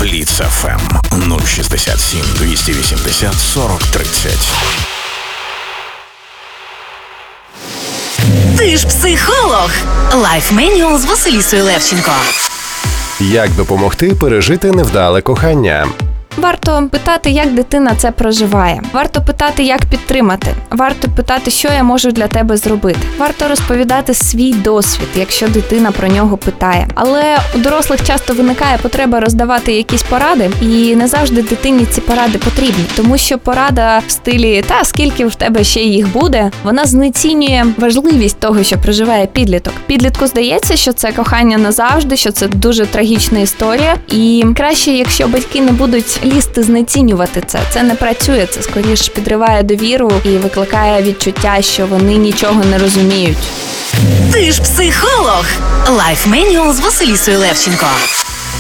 Бліц ФМ 067 280 40 30. Ти ж психолог. Life Manual з Василісою Левченко. Як допомогти пережити невдале кохання? Варто питати, як дитина це проживає. Варто питати, як підтримати. Варто питати, що я можу для тебе зробити. Варто розповідати свій досвід, якщо дитина про нього питає. Але у дорослих часто виникає потреба роздавати якісь поради, і не завжди дитині ці поради потрібні. Тому що порада в стилі «та скільки в тебе ще їх буде», вона знецінює важливість того, що проживає підліток. Підлітку здається, що це кохання назавжди, що це дуже трагічна історія. І краще, якщо батьки не будуть лізти знецінювати це. Це не працює, це скоріше підриває довіру і викликає відчуття, що вони нічого не розуміють. Ти ж психолог. Life Manual з Василісою Левченко.